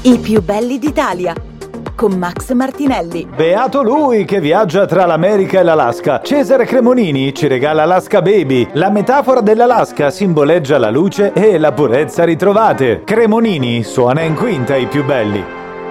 I più belli d'Italia con Max Martinelli. Beato lui che viaggia tra l'America e l'Alaska. Cesare Cremonini ci regala Alaska Baby. La metafora dell'Alaska simboleggia la luce e la purezza ritrovate. Cremonini suona in quinta I più belli.